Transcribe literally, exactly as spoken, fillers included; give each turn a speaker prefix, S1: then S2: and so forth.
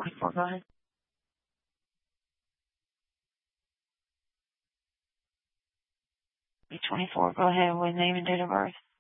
S1: twenty-four, go ahead. eight twenty-four, go ahead with name and date of birth.